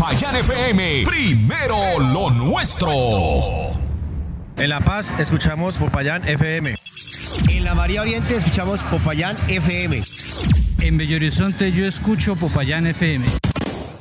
Popayán FM, primero lo nuestro. En La Paz escuchamos Popayán FM. En la María Oriente escuchamos Popayán FM. En Bello Horizonte yo escucho Popayán FM.